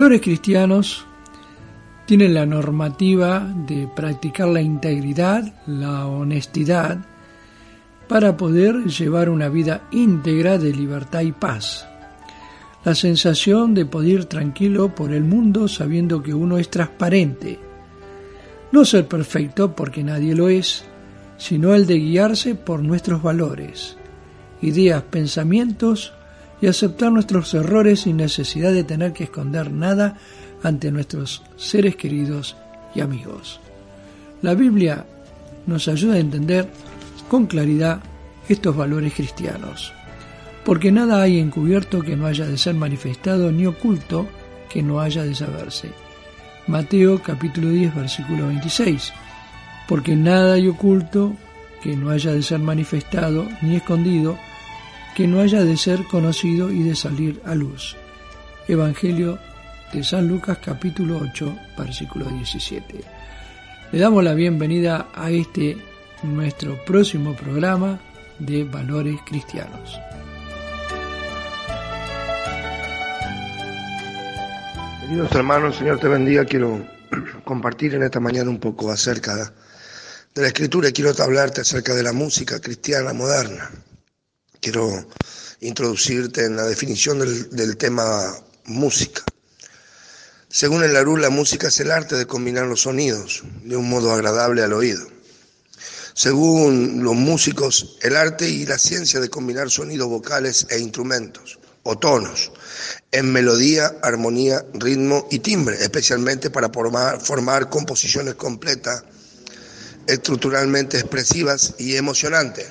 Valores cristianos tienen la normativa de practicar la integridad, la honestidad, para poder llevar una vida íntegra de libertad y paz. La sensación de poder ir tranquilo por el mundo sabiendo que uno es transparente. No ser perfecto porque nadie lo es, sino el de guiarse por nuestros valores, ideas, pensamientos y aceptar nuestros errores sin necesidad de tener que esconder nada ante nuestros seres queridos y amigos. La Biblia nos ayuda a entender con claridad estos valores cristianos, porque nada hay encubierto que no haya de ser manifestado, ni oculto que no haya de saberse. Mateo capítulo 10, versículo 26. Porque nada hay oculto que no haya de ser manifestado, ni escondido, que no haya de ser conocido y de salir a luz. Evangelio de San Lucas capítulo 8, versículo 17. Le damos la bienvenida a nuestro próximo programa de Valores Cristianos. Queridos hermanos, Señor te bendiga. Quiero compartir en esta mañana un poco acerca de la Escritura y quiero hablarte acerca de la música cristiana moderna. Quiero introducirte en la definición del tema música. Según el Larousse, la música es el arte de combinar los sonidos de un modo agradable al oído. Según los músicos, el arte y la ciencia de combinar sonidos vocales e instrumentos o tonos en melodía, armonía, ritmo y timbre, especialmente para formar composiciones completas, estructuralmente expresivas y emocionantes.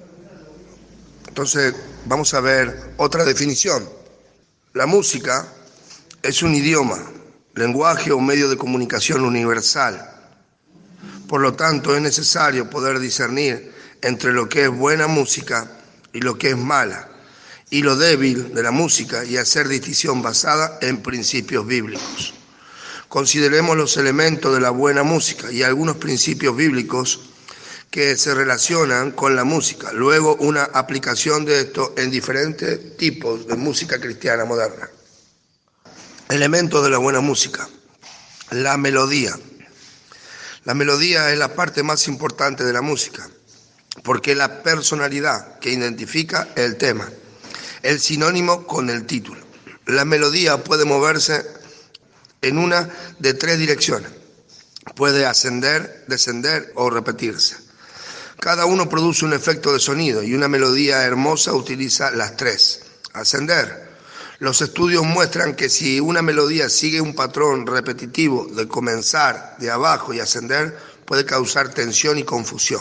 Entonces, vamos a ver otra definición. La música es un idioma, lenguaje o medio de comunicación universal. Por lo tanto, es necesario poder discernir entre lo que es buena música y lo que es mala, y lo débil de la música, y hacer distinción basada en principios bíblicos. Consideremos los elementos de la buena música y algunos principios bíblicos que se relacionan con la música. Luego, una aplicación de esto en diferentes tipos de música cristiana moderna. Elementos de la buena música. La melodía. La melodía es la parte más importante de la música, porque es la personalidad que identifica el tema, el sinónimo con el título. La melodía puede moverse en una de tres direcciones. Puede ascender, descender o repetirse. Cada uno produce un efecto de sonido y una melodía hermosa utiliza las tres. Ascender. Los estudios muestran que si una melodía sigue un patrón repetitivo de comenzar de abajo y ascender, puede causar tensión y confusión.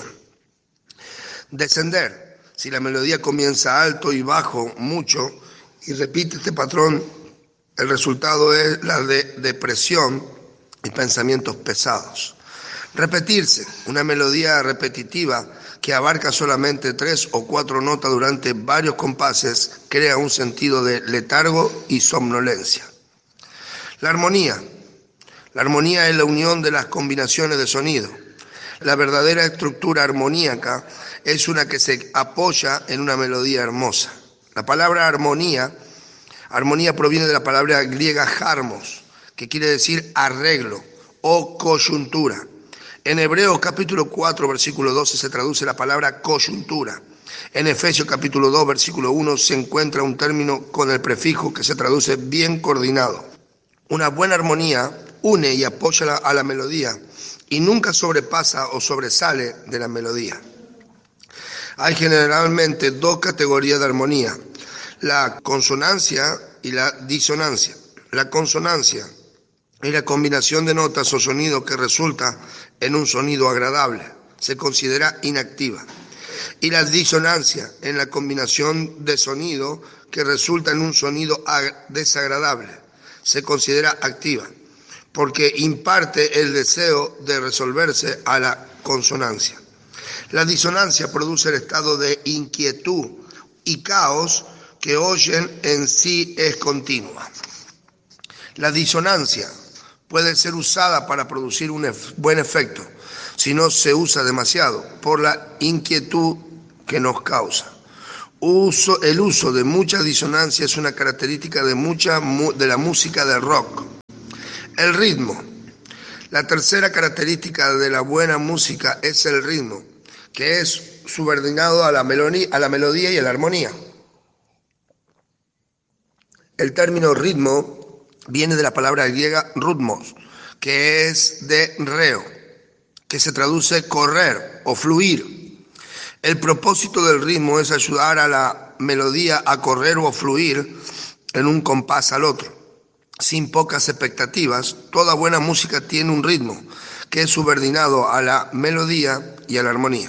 Descender. Si la melodía comienza alto y bajo mucho y repite este patrón, el resultado es la de depresión y pensamientos pesados. Repetirse. Una melodía repetitiva que abarca solamente 3 o 4 notas durante varios compases crea un sentido de letargo y somnolencia. La armonía. La armonía es la unión de las combinaciones de sonido. La verdadera estructura armoníaca es una que se apoya en una melodía hermosa. La palabra armonía proviene de la palabra griega harmos, que quiere decir arreglo o coyuntura. En Hebreos capítulo 4, versículo 12 se traduce la palabra coyuntura. En Efesios capítulo 2, versículo 1 se encuentra un término con el prefijo que se traduce bien coordinado. Una buena armonía une y apoya a la melodía y nunca sobrepasa o sobresale de la melodía. Hay generalmente dos categorías de armonía: la consonancia y la disonancia. La consonancia es la combinación de notas o sonidos que resulta en un sonido agradable. Se considera inactiva. Y la disonancia es la combinación de sonido que resulta en un sonido desagradable. Se considera activa, porque imparte el deseo de resolverse a la consonancia. La disonancia produce el estado de inquietud y caos que oyen en sí es continua. La disonancia puede ser usada para producir un buen efecto si no se usa demasiado por la inquietud que nos causa. El uso de mucha disonancia es una característica de la música de rock. El ritmo. La tercera característica de la buena música es el ritmo, que es subordinado a la melodía y a la armonía. El término ritmo viene de la palabra griega rutmos, que es de reo, que se traduce correr o fluir. El propósito del ritmo es ayudar a la melodía a correr o fluir en un compás al otro. Sin pocas expectativas, toda buena música tiene un ritmo que es subordinado a la melodía y a la armonía.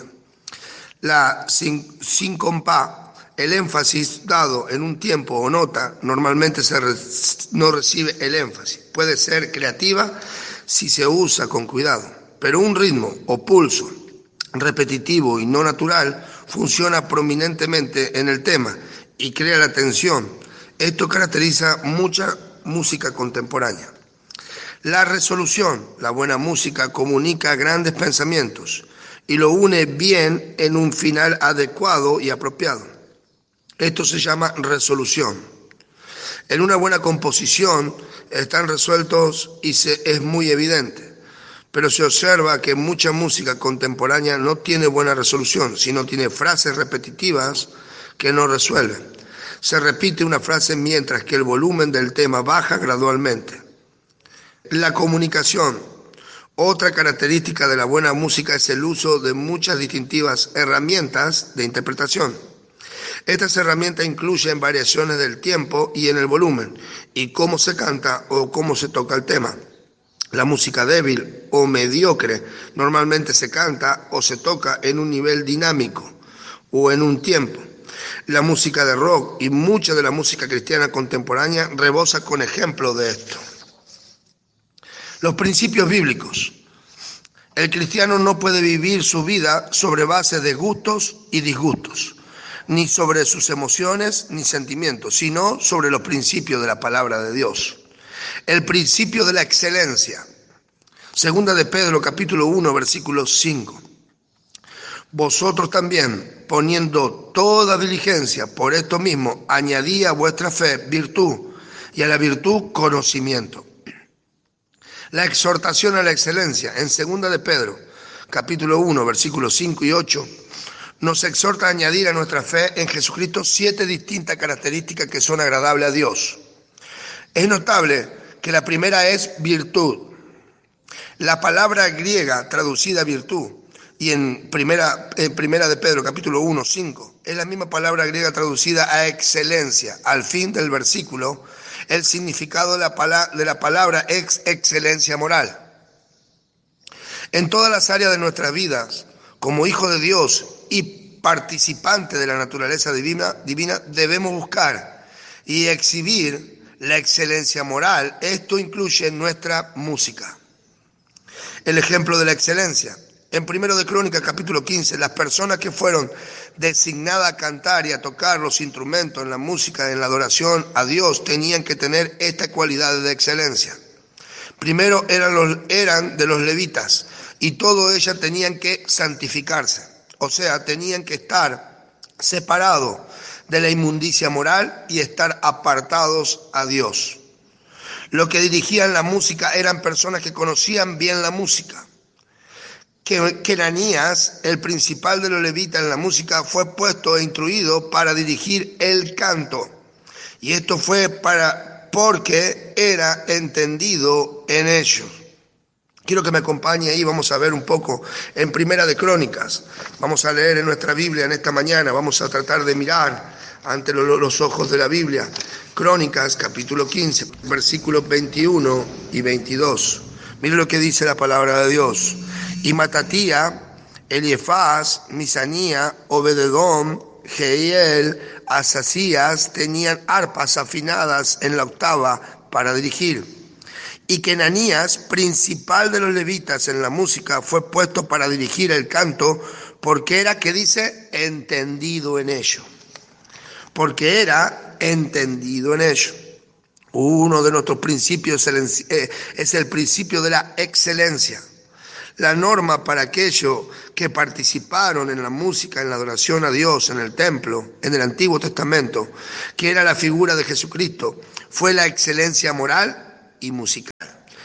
La síncopa, el énfasis dado en un tiempo o nota, normalmente no recibe el énfasis. Puede ser creativa si se usa con cuidado, pero un ritmo o pulso repetitivo y no natural funciona prominentemente en el tema y crea la tensión. Esto caracteriza mucha música contemporánea. La resolución. La buena música comunica grandes pensamientos y lo une bien en un final adecuado y apropiado. Esto se llama resolución. En una buena composición están resueltos y es muy evidente, pero se observa que mucha música contemporánea no tiene buena resolución, sino tiene frases repetitivas que no resuelven. Se repite una frase mientras que el volumen del tema baja gradualmente. La comunicación. Otra característica de la buena música es el uso de muchas distintivas herramientas de interpretación. Estas herramientas incluyen variaciones del tiempo y en el volumen, y cómo se canta o cómo se toca el tema. La música débil o mediocre normalmente se canta o se toca en un nivel dinámico o en un tiempo. La música de rock y mucha de la música cristiana contemporánea rebosa con ejemplos de esto. Los principios bíblicos. El cristiano no puede vivir su vida sobre base de gustos y disgustos, ni sobre sus emociones ni sentimientos, sino sobre los principios de la palabra de Dios. El principio de la excelencia. Segunda de Pedro, capítulo 1, versículo 5. Vosotros también, poniendo toda diligencia por esto mismo, añadid a vuestra fe virtud, y a la virtud conocimiento. La exhortación a la excelencia. En segunda de Pedro, capítulo 1, versículos 5 y 8, nos exhorta a añadir a nuestra fe en Jesucristo 7 distintas características que son agradables a Dios. Es notable que la primera es virtud. La palabra griega traducida virtud, y en primera de Pedro, capítulo 1, 5, es la misma palabra griega traducida a excelencia. Al fin del versículo, el significado de la palabra es excelencia moral. En todas las áreas de nuestras vidas, como hijos de Dios y participantes de la naturaleza divina, debemos buscar y exhibir la excelencia moral. Esto incluye nuestra música. El ejemplo de la excelencia. En 1 de Crónicas, capítulo 15, las personas que fueron designadas a cantar y a tocar los instrumentos en la música, en la adoración a Dios, tenían que tener estas cualidades de excelencia. Primero eran de los levitas, y todas ellas tenían que santificarse, o sea, tenían que estar separados de la inmundicia moral y estar apartados a Dios. Los que dirigían la música eran personas que conocían bien la música. Kenanías, el principal de los levitas en la música, fue puesto e instruido para dirigir el canto. Y esto fue porque era entendido en ellos. Quiero que me acompañe ahí, vamos a ver un poco en Primera de Crónicas. Vamos a leer en nuestra Biblia en esta mañana, vamos a tratar de mirar ante los ojos de la Biblia. Crónicas, capítulo 15, versículos 21 y 22. Mire lo que dice la palabra de Dios. Y Matatía, Eliefaz, Misanía, Obededón, Jehiel, Asasías tenían arpas afinadas en la octava para dirigir. Y Kenanías, principal de los levitas en la música, fue puesto para dirigir el canto porque era, ¿qué dice? Entendido en ello. Porque era entendido en ello. Uno de nuestros principios es el principio de la excelencia. La norma para aquellos que participaron en la música, en la adoración a Dios, en el templo, en el Antiguo Testamento, que era la figura de Jesucristo, fue la excelencia moral y musical.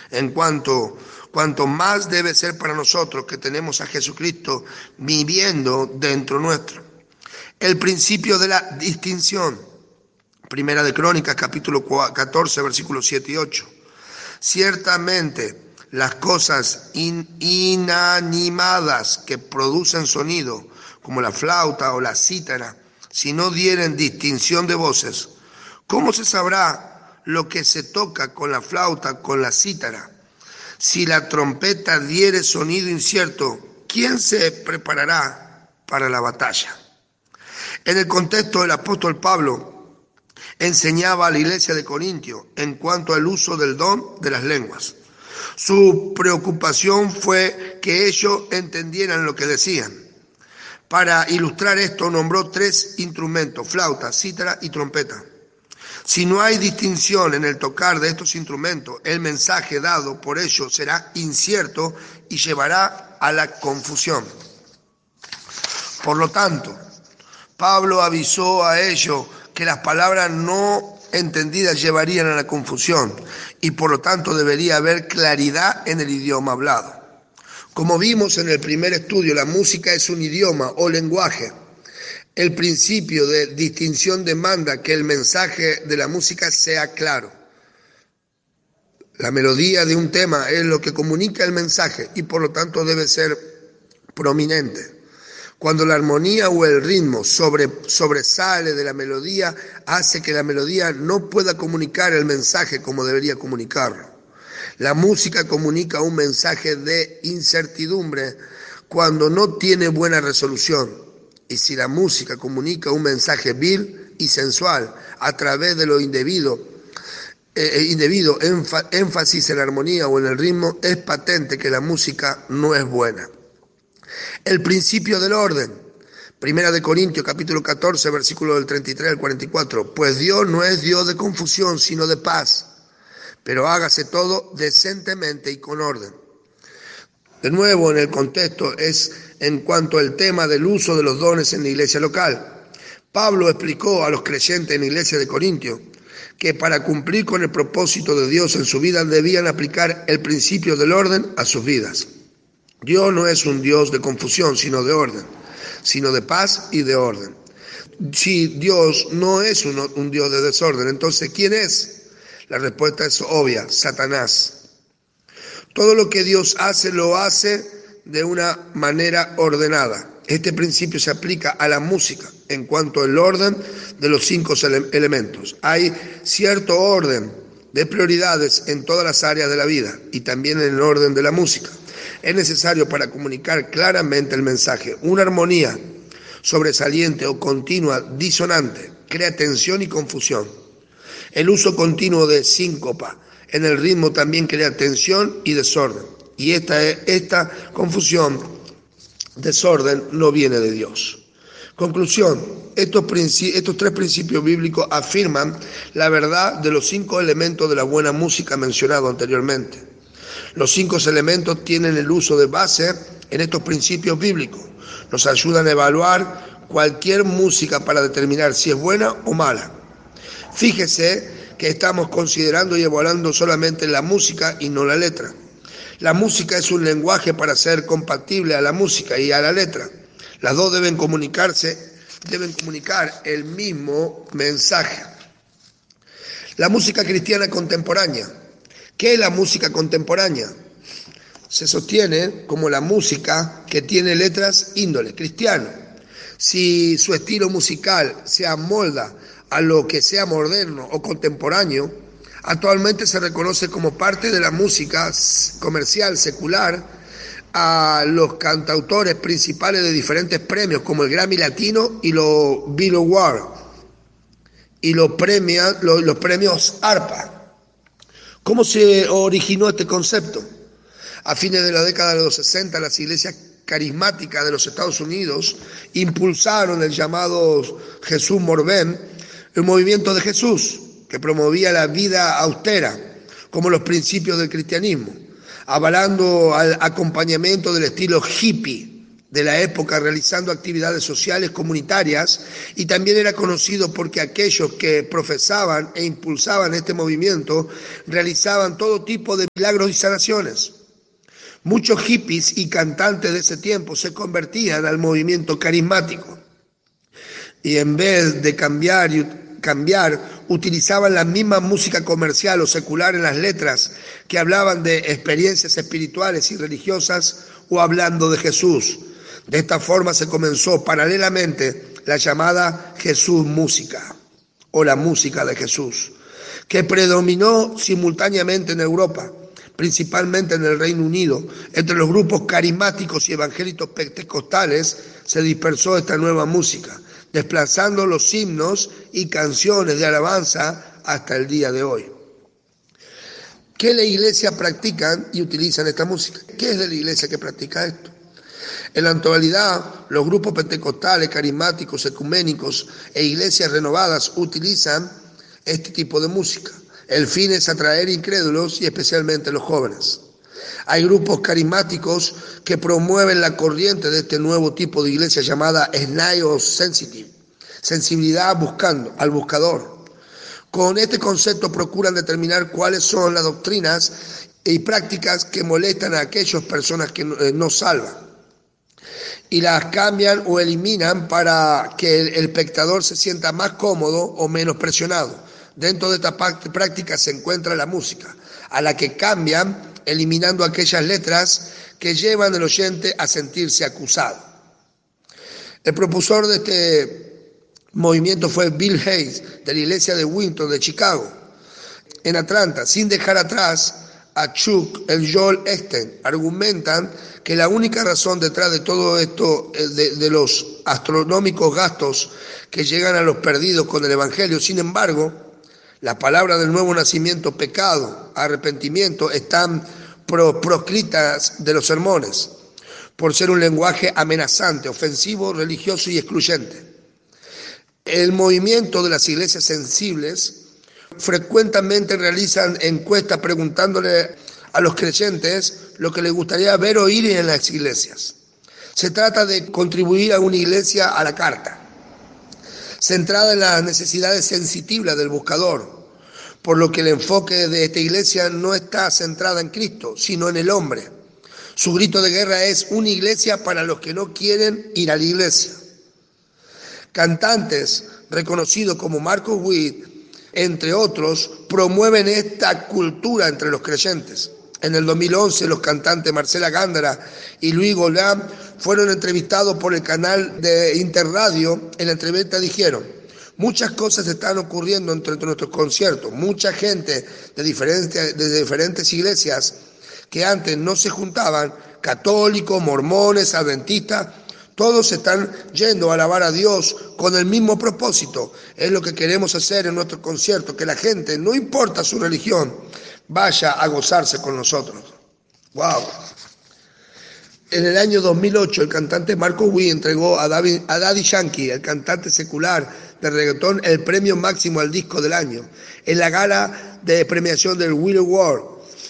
cuanto más debe ser para nosotros que tenemos a Jesucristo viviendo dentro nuestro. El principio de la distinción. Primera de Crónicas, capítulo 14, versículos 7 y 8. Ciertamente, las cosas inanimadas que producen sonido, como la flauta o la cítara, si no dieren distinción de voces, ¿cómo se sabrá lo que se toca con la flauta, con la cítara? Si la trompeta diere sonido incierto, ¿quién se preparará para la batalla? En el contexto, el apóstol Pablo enseñaba a la iglesia de Corintio en cuanto al uso del don de las lenguas. Su preocupación fue que ellos entendieran lo que decían. Para ilustrar esto, nombró 3 instrumentos: flauta, cítara y trompeta. Si no hay distinción en el tocar de estos instrumentos, el mensaje dado por ellos será incierto y llevará a la confusión. Por lo tanto, Pablo avisó a ellos que las palabras no entendidas llevarían a la confusión y por lo tanto debería haber claridad en el idioma hablado. Como vimos en el primer estudio, la música es un idioma o lenguaje. El principio de distinción demanda que el mensaje de la música sea claro. La melodía de un tema es lo que comunica el mensaje y por lo tanto debe ser prominente. Cuando la armonía o el ritmo sobresale de la melodía, hace que la melodía no pueda comunicar el mensaje como debería comunicarlo. La música comunica un mensaje de incertidumbre cuando no tiene buena resolución. Y si la música comunica un mensaje vil y sensual a través de lo indebido énfasis en la armonía o en el ritmo, es patente que la música no es buena. El principio del orden. Primera de Corintios, capítulo 14, versículo del 33 al 44. Pues Dios no es Dios de confusión, sino de paz. Pero hágase todo decentemente y con orden. De nuevo, en el contexto es en cuanto al tema del uso de los dones en la iglesia local. Pablo explicó a los creyentes en la iglesia de Corintios que para cumplir con el propósito de Dios en su vida debían aplicar el principio del orden a sus vidas. Dios no es un Dios de confusión, sino de orden, sino de paz y de orden. Si Dios no es un Dios de desorden, entonces ¿quién es? La respuesta es obvia: Satanás. Todo lo que Dios hace, lo hace de una manera ordenada. Este principio se aplica a la música en cuanto al orden de los 5 elementos. Hay cierto orden de prioridades en todas las áreas de la vida y también en el orden de la música. Es necesario para comunicar claramente el mensaje. Una armonía sobresaliente o continua disonante crea tensión y confusión. El uso continuo de síncopa en el ritmo también crea tensión y desorden. Y esta confusión, desorden, no viene de Dios. Conclusión: estos 3 principios bíblicos afirman la verdad de los 5 elementos de la buena música mencionados anteriormente. Los 5 elementos tienen el uso de base en estos principios bíblicos. Nos ayudan a evaluar cualquier música para determinar si es buena o mala. Fíjese que estamos considerando y evaluando solamente la música y no la letra. La música es un lenguaje para ser compatible a la música y a la letra. Las dos deben comunicar el mismo mensaje. La música cristiana contemporánea. ¿Qué es la música contemporánea? Se sostiene como la música que tiene letras índole cristiano. Si su estilo musical se amolda a lo que sea moderno o contemporáneo, actualmente se reconoce como parte de la música comercial secular a los cantautores principales de diferentes premios como el Grammy Latino y los Billboard y los premios ARPA. ¿Cómo se originó este concepto? A fines de la década de los 60, las iglesias carismáticas de los Estados Unidos impulsaron el llamado Jesús Morbén, el movimiento de Jesús, que promovía la vida austera como los principios del cristianismo, avalando al acompañamiento del estilo hippie de la época realizando actividades sociales comunitarias, y también era conocido porque aquellos que profesaban e impulsaban este movimiento realizaban todo tipo de milagros y sanaciones. Muchos hippies y cantantes de ese tiempo se convertían al movimiento carismático y en vez de cambiar, utilizaban la misma música comercial o secular en las letras que hablaban de experiencias espirituales y religiosas o hablando de Jesús. De esta forma se comenzó paralelamente la llamada Jesús música o la música de Jesús, que predominó simultáneamente en Europa, principalmente en el Reino Unido. Entre los grupos carismáticos y evangélicos pentecostales se dispersó esta nueva música, desplazando los himnos y canciones de alabanza hasta el día de hoy. ¿Qué la iglesia practican y utilizan esta música? ¿Qué es de la iglesia que practica esto? En la actualidad, los grupos pentecostales, carismáticos, ecuménicos e iglesias renovadas utilizan este tipo de música. El fin es atraer incrédulos y especialmente los jóvenes. Hay grupos carismáticos que promueven la corriente de este nuevo tipo de iglesia llamada Snio Sensitive, sensibilidad al buscador. Con este concepto procuran determinar cuáles son las doctrinas y prácticas que molestan a aquellas personas que no salvan, y las cambian o eliminan para que el espectador se sienta más cómodo o menos presionado. Dentro de esta práctica se encuentra la música, a la que cambian eliminando aquellas letras que llevan al oyente a sentirse acusado. El propulsor de este movimiento fue Bill Hayes, de la iglesia de Winton de Chicago, en Atlanta, sin dejar atrás a Chuck el Joel Osteen. Argumentan que la única razón detrás de todo esto, de los astronómicos gastos que llegan a los perdidos con el Evangelio, sin embargo, la palabra del nuevo nacimiento, pecado, arrepentimiento, están proscritas de los sermones, por ser un lenguaje amenazante, ofensivo, religioso y excluyente. El movimiento de las iglesias sensibles frecuentemente realizan encuestas preguntándole a los creyentes lo que les gustaría ver o oír en las iglesias. Se trata de contribuir a una iglesia a la carta, centrada en las necesidades sensitivas del buscador, por lo que el enfoque de esta iglesia no está centrada en Cristo, sino en el hombre. Su grito de guerra es una iglesia para los que no quieren ir a la iglesia. Cantantes reconocidos como Marcus Witt, entre otros, promueven esta cultura entre los creyentes. En el 2011, los cantantes Marcela Gándara y Luis Golán fueron entrevistados por el canal de Interradio. En la entrevista dijeron: muchas cosas están ocurriendo entre nuestros conciertos. Mucha gente de diferentes iglesias que antes no se juntaban, católicos, mormones, adventistas, todos están yendo a alabar a Dios con el mismo propósito. Es lo que queremos hacer en nuestro concierto, que la gente, no importa su religión, vaya a gozarse con nosotros. ¡Wow! En el año 2008, el cantante Marcus Witt entregó a Daddy Yankee, el cantante secular de reggaetón, el premio máximo al disco del año, en la gala de premiación del Willow Award.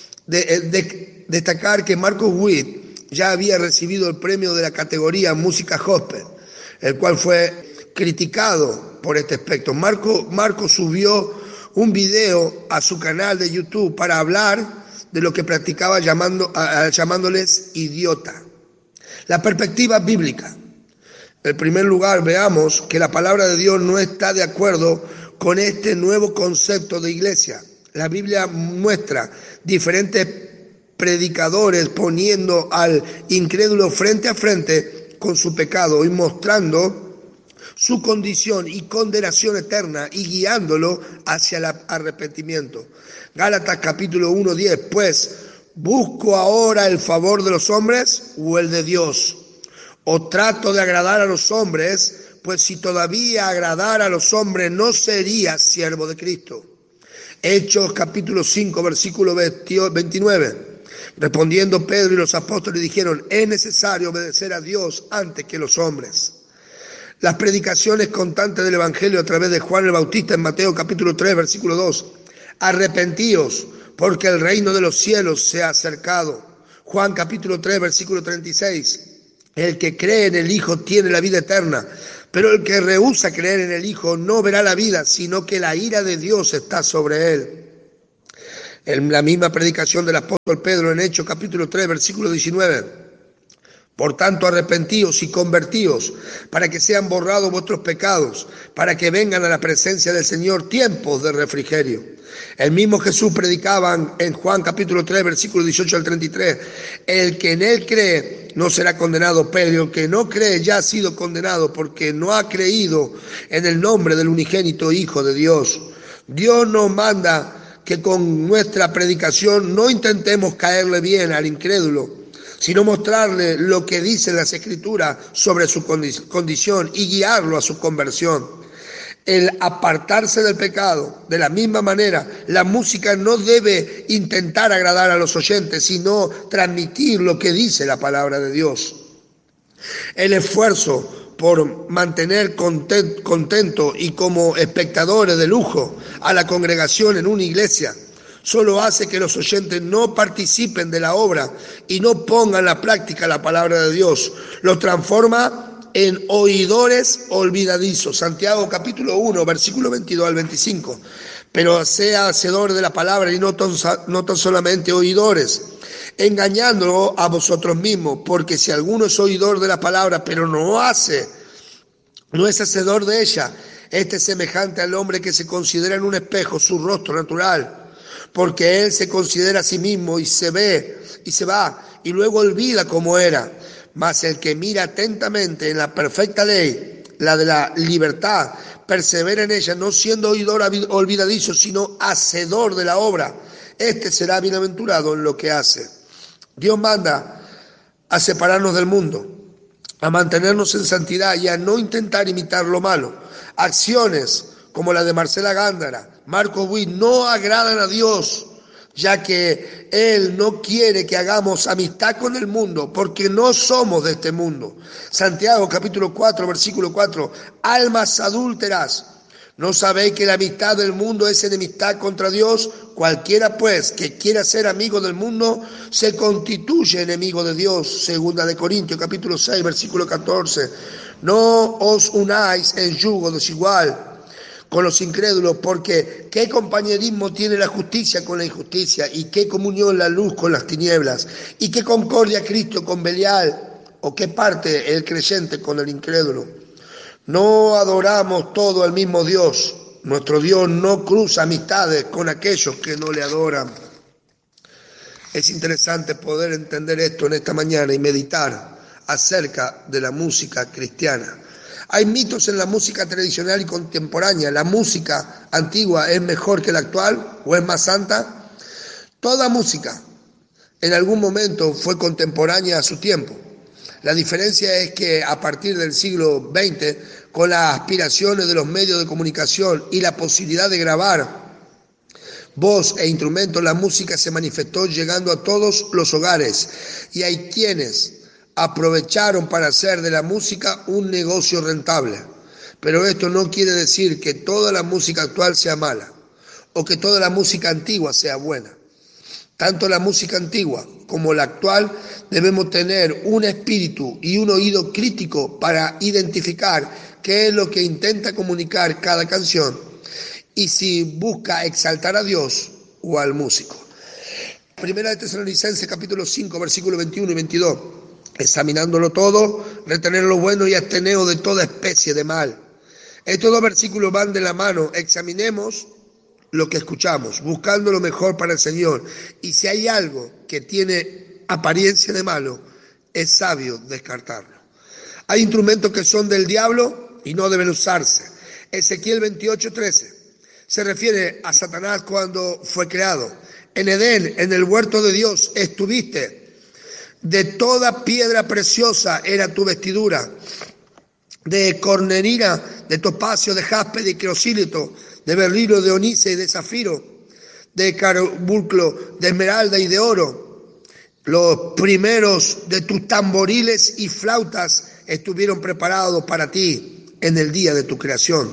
Destacar que Marcus Witt ya había recibido el premio de la categoría Música Gospel, el cual fue criticado por este aspecto. Marco subió un video a su canal de YouTube para hablar de lo que practicaba llamándoles idiota. La perspectiva bíblica. En primer lugar, veamos que la palabra de Dios no está de acuerdo con este nuevo concepto de iglesia. La Biblia muestra diferentes predicadores poniendo al incrédulo frente a frente con su pecado y mostrando su condición y condenación eterna y guiándolo hacia el arrepentimiento. Gálatas capítulo 1:10, pues, ¿busco ahora el favor de los hombres o el de Dios? ¿O trato de agradar a los hombres? Pues si todavía agradara a los hombres no sería siervo de Cristo. Hechos capítulo 5, versículo 29. Respondiendo Pedro y los apóstoles dijeron: es necesario obedecer a Dios antes que los hombres. Las predicaciones constantes del Evangelio a través de Juan el Bautista en Mateo capítulo 3, versículo 2. Arrepentíos, porque el reino de los cielos se ha acercado. Juan capítulo 3, versículo 36. El que cree en el Hijo tiene la vida eterna, pero el que rehúsa creer en el Hijo no verá la vida, sino que la ira de Dios está sobre él. En la misma predicación del apóstol Pedro en Hechos capítulo 3, versículo 19. Por tanto, arrepentíos y convertíos, para que sean borrados vuestros pecados, para que vengan a la presencia del Señor tiempos de refrigerio. El mismo Jesús predicaba en Juan capítulo 3, versículo 18 al 33. El que en él cree no será condenado, pero el que no cree ya ha sido condenado porque no ha creído en el nombre del unigénito Hijo de Dios. Dios nos manda que con nuestra predicación no intentemos caerle bien al incrédulo, sino mostrarle lo que dicen las Escrituras sobre su condición y guiarlo a su conversión. El apartarse del pecado. De la misma manera, la música no debe intentar agradar a los oyentes, sino transmitir lo que dice la palabra de Dios. El esfuerzo por mantener contento y como espectadores de lujo a la congregación en una iglesia solo hace que los oyentes no participen de la obra y no pongan en la práctica la palabra de Dios. Los transforma en oidores olvidadizos. Santiago capítulo 1, versículo 22 al 25. Pero sea hacedor de la palabra y no tan solamente oidores, engañándolo a vosotros mismos, porque si alguno es oidor de la palabra, pero no es hacedor de ella, este es semejante al hombre que se considera en un espejo su rostro natural, porque él se considera a sí mismo y se va, y luego olvida cómo era. Mas el que mira atentamente en la perfecta ley, la de la libertad, persevera en ella, no siendo oidor olvidadizo, sino hacedor de la obra, este será bienaventurado en lo que hace. Dios manda a separarnos del mundo, a mantenernos en santidad y a no intentar imitar lo malo. Acciones como la de Marcela Gándara, Marco Witt, no agradan a Dios, ya que Él no quiere que hagamos amistad con el mundo, porque no somos de este mundo. Santiago capítulo 4, versículo 4, almas adúlteras, ¿no sabéis que la amistad del mundo es enemistad contra Dios? Cualquiera pues que quiera ser amigo del mundo se constituye enemigo de Dios. Segunda de Corintios capítulo 6, versículo 14. No os unáis en yugo desigual con los incrédulos, porque ¿qué compañerismo tiene la justicia con la injusticia? ¿Y qué comunión la luz con las tinieblas? ¿Y qué concordia Cristo con Belial? ¿O qué parte el creyente con el incrédulo? No adoramos todo al mismo Dios. Nuestro Dios no cruza amistades con aquellos que no le adoran. Es interesante poder entender esto en esta mañana y meditar acerca de la música cristiana. Hay mitos en la música tradicional y contemporánea. ¿La música antigua es mejor que la actual o es más santa? Toda música en algún momento fue contemporánea a su tiempo. La diferencia es que a partir del siglo XX, con las aspiraciones de los medios de comunicación y la posibilidad de grabar voz e instrumentos, la música se manifestó llegando a todos los hogares y hay quienes aprovecharon para hacer de la música un negocio rentable. Pero esto no quiere decir que toda la música actual sea mala o que toda la música antigua sea buena. Tanto la música antigua como la actual debemos tener un espíritu y un oído crítico para identificar qué es lo que intenta comunicar cada canción y si busca exaltar a Dios o al músico. Primera de Tesalonicenses capítulo 5 versículos 21 y 22. Examinándolo todo, retener lo bueno y absteneos de toda especie de mal. Estos dos versículos van de la mano. Examinemos lo que escuchamos, buscando lo mejor para el Señor. Y si hay algo que tiene apariencia de malo, es sabio descartarlo. Hay instrumentos que son del diablo y no deben usarse. Ezequiel 28:13 se refiere a Satanás cuando fue creado. En Edén, en el huerto de Dios, estuviste. De toda piedra preciosa era tu vestidura, de cornelina, de topacio, de jaspe, de criosílito, de berilo, de onice y de zafiro, de carbunclo, de esmeralda y de oro. Los primeros de tus tamboriles y flautas estuvieron preparados para ti en el día de tu creación.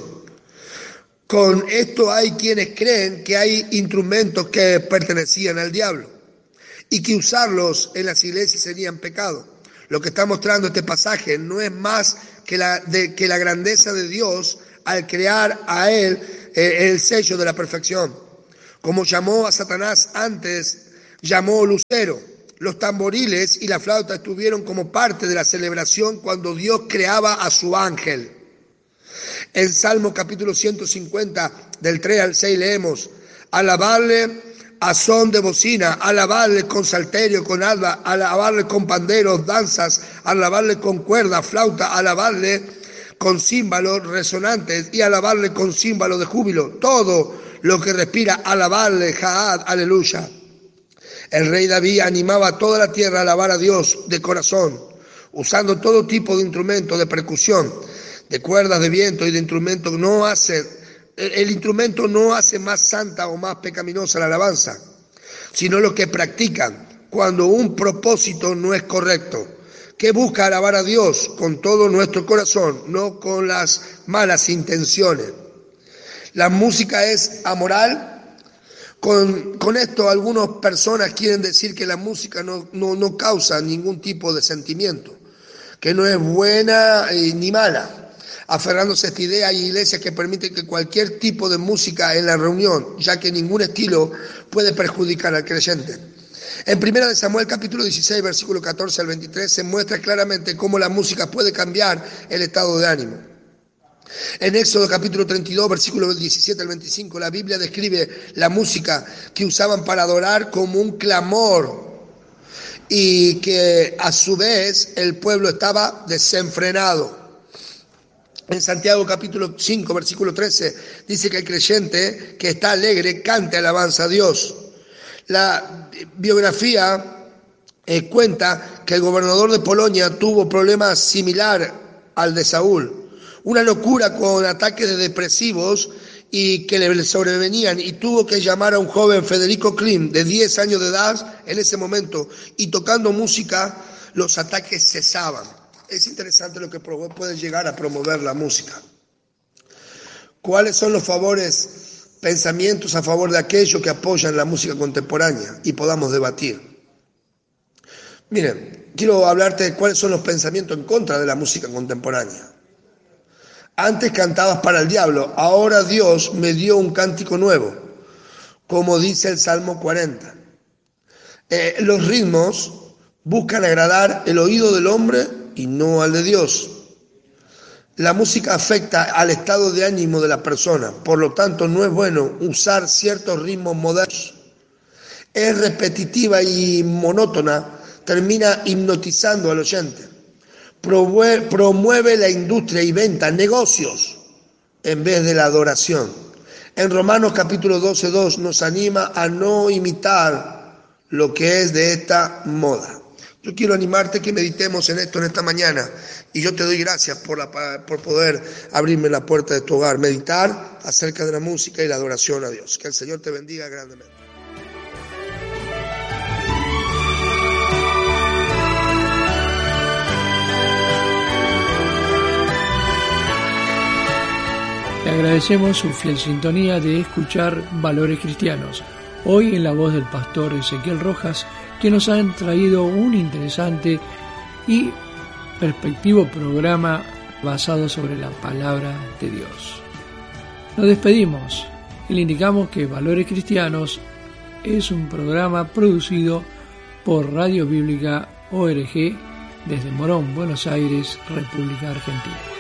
Con esto hay quienes creen que hay instrumentos que pertenecían al diablo y que usarlos en las iglesias serían pecado. Lo que está mostrando este pasaje no es más que la grandeza de Dios al crear a él el sello de la perfección. Como llamó a Satanás antes, llamó lucero. Los tamboriles y la flauta estuvieron como parte de la celebración cuando Dios creaba a su ángel. En Salmo capítulo 150, del 3 al 6 leemos: alabarle a son de bocina, alabarle con salterio, con alba, alabarle con panderos, danzas, alabarle con cuerda, flauta, alabarle con címbalos resonantes y alabarle con címbalo de júbilo. Todo lo que respira, alabarle, Jaad, aleluya. El rey David animaba a toda la tierra a alabar a Dios de corazón, usando todo tipo de instrumentos de percusión, de cuerdas de viento y de instrumentos. El instrumento no hace más santa o más pecaminosa la alabanza, sino lo que practican cuando un propósito no es correcto, que busca alabar a Dios con todo nuestro corazón, no con las malas intenciones. La música es amoral. Con esto algunas personas quieren decir que la música no causa ningún tipo de sentimiento, que no es buena ni mala. Aferrándose a esta idea, hay iglesias que permiten que cualquier tipo de música en la reunión, ya que ningún estilo puede perjudicar al creyente. En 1 Samuel capítulo 16, versículo 14 al 23, se muestra claramente cómo la música puede cambiar el estado de ánimo. En Éxodo capítulo 32, versículo 17 al 25, la Biblia describe la música que usaban para adorar como un clamor y que a su vez el pueblo estaba desenfrenado. En Santiago capítulo 5, versículo 13, dice que el creyente que está alegre cante alabanza a Dios. La biografía cuenta que el gobernador de Polonia tuvo problemas similares al de Saúl. Una locura con ataques de depresivos y que le sobrevenían, y tuvo que llamar a un joven Federico Klim de 10 años de edad en ese momento, y tocando música los ataques cesaban. Es interesante lo que puede llegar a promover la música. ¿Cuáles son los pensamientos a favor de aquellos que apoyan la música contemporánea? Y podamos debatir. Miren, quiero hablarte de cuáles son los pensamientos en contra de la música contemporánea. Antes cantabas para el diablo, ahora Dios me dio un cántico nuevo, como dice el Salmo 40. Los ritmos buscan agradar el oído del hombre y no al de Dios. La música afecta al estado de ánimo de la persona, por lo tanto no es bueno usar ciertos ritmos modernos. Es repetitiva y monótona, termina hipnotizando al oyente. Promueve la industria y venta, negocios, en vez de la adoración. En Romanos capítulo 12:2 nos anima a no imitar lo que es de esta moda. Yo quiero animarte que meditemos en esto en esta mañana, y yo te doy gracias por poder abrirme la puerta de tu hogar, meditar acerca de la música y la adoración a Dios. Que el Señor te bendiga grandemente. Le agradecemos su fiel sintonía de escuchar Valores Cristianos, hoy en la voz del pastor Ezequiel Rojas, que nos han traído un interesante y perspectivo programa basado sobre la palabra de Dios. Nos despedimos y le indicamos que Valores Cristianos es un programa producido por Radio Bíblica ORG desde Morón, Buenos Aires, República Argentina.